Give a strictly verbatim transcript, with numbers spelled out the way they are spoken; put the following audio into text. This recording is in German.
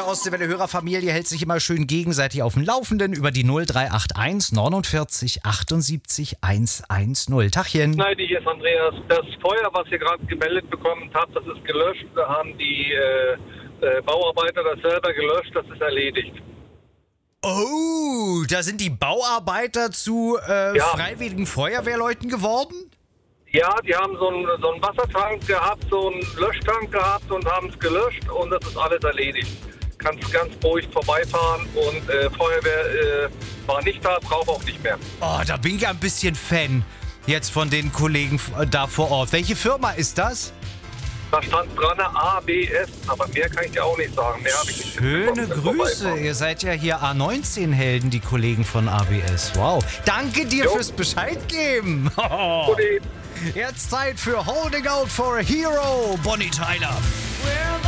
Ostseewelle Hörerfamilie hält sich immer schön gegenseitig auf dem Laufenden über die null drei acht eins neunundvierzig achtundsiebzig hundertzehn. Tachchen. Nein, hier ist Andreas. Das Feuer, was ihr gerade gemeldet bekommen habt, das ist gelöscht. Da haben die äh, äh, Bauarbeiter das selber gelöscht. Das ist erledigt. Oh, da sind die Bauarbeiter zu äh, Ja. freiwilligen Feuerwehrleuten geworden? Ja, die haben so einen, so einen Wassertank gehabt, so einen Löschtank gehabt und haben es gelöscht und das ist alles erledigt. Kannst ganz ruhig vorbeifahren und äh, Feuerwehr äh, war nicht da, braucht auch nicht mehr. Oh, da bin ich ein bisschen Fan jetzt von den Kollegen äh, da vor Ort. Welche Firma ist das? Da stand dran A B S, aber mehr kann ich dir auch nicht sagen. Mehr habe ich nicht Schöne mitbekommen. Grüße. Ihr seid ja hier A neunzehn Helden, die Kollegen von A B S. Wow. Danke dir Jo. fürs Bescheid geben. Gut, Jetzt Zeit für Holding Out for a Hero, Bonnie Tyler.